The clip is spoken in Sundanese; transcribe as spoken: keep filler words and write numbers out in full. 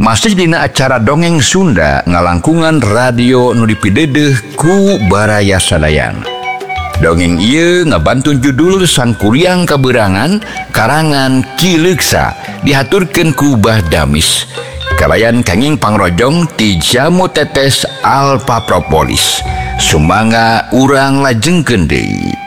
masih dina acara dongeng Sunda ngalangkungan radio nu dipidedeh ku Baraya Sadayan. Dongeng ieu ngabantun judul Sangkuriang Kaberangan karangan Ki Leuksa dihaturkeun ku Bah Damis. Kalayan kenging pangrojong ti Jamu Tetes Alpa Propolis. Sumangga urang lajengkeun deui.